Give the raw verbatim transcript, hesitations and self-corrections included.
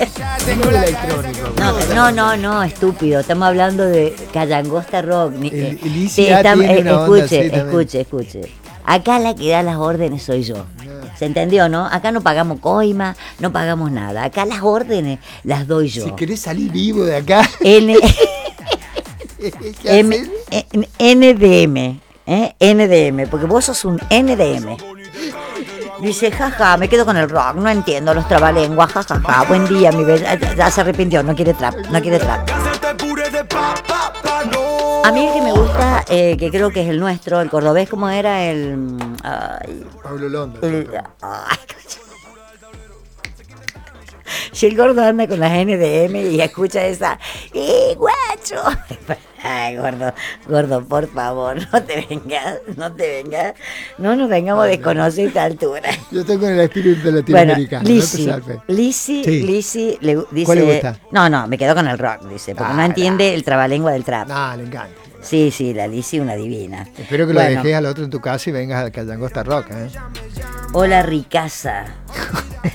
No el electrónico. No, no, no, no, estúpido. Estamos hablando de Callangosta Rock. El, Eh, el sí, I C A estamos- tiene eh, una onda escuche, así también. escuche, escuche. Acá la que da las órdenes soy yo. ¿Se entendió, no? Acá no pagamos coima, no pagamos nada. Acá las órdenes las doy yo. Si querés salir vivo de acá, N, ¿qué M, haces? N- N D M, ¿eh? N D M, porque vos sos un N D M. Dice, jaja, me quedo con el rock, no entiendo los trabalenguas, jajaja, buen día, mi bella. Ya, ya se arrepintió, no quiere trap, no quiere trap. A mí el que me gusta, eh, que creo que es el nuestro, el cordobés, ¿cómo era? El... mm, Ay, Pablo Londra. el ay, si el gordo anda con las N D M y escucha esa, ¡eh, guacho! Ay, gordo, gordo, por favor, no te vengas, no te vengas, no nos vengamos a desconocer a esta altura. Yo estoy con el espíritu Bueno, latinoamericano. Lizzy, no te salves. Lizzy, Sí. Lizzy le dice... ¿Cuál le gusta? No, no, me quedo con el rock, dice, porque Ah, no entiende no. el trabalengua del trap. No, le encanta. Sí, sí, la Lizzy una divina. Espero que Bueno. lo dejes al otro en tu casa y vengas a Callangosta Rock, ¿eh? Hola, ricaza.